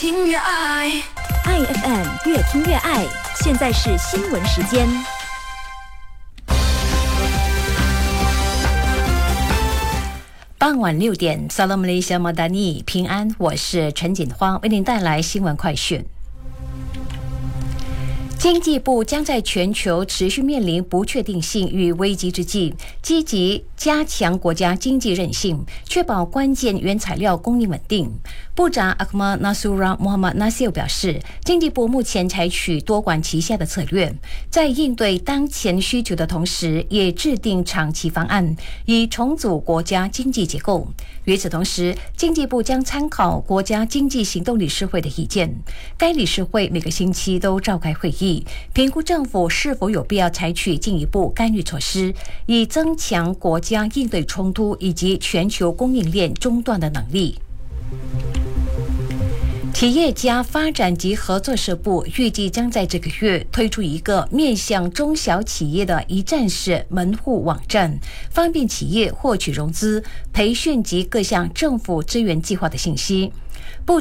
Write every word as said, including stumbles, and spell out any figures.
听越爱 I F M 越听越爱，现在是新闻时间。 傍晚六点 Salam Malaysia Madani 平安，我是陈锦花，为您带来新闻快讯。经济部将在全球持续面临不确定性与危机之际，积极加强国家经济韧性，确保关键原材料供应稳定。部长 Ahmad Nasrullah Mohamad Nasir 表示，经济部目前采取多管齐下的策略，在应对当前需求的同时，也制定长期方案，以重组国家经济结构。与此同时，经济部将参考国家经济行动理事会的意见，该理事会每个星期都召开会议，评估政府是否有必要采取进一步干预措施，以增强国家应对冲突以及全球供应链中断的能力。企业家发展及合作社部预计将在这个月推出一个面向中小企业的一站式门户网站，方便企业获取融资、培训及各项政府支援计划的信息。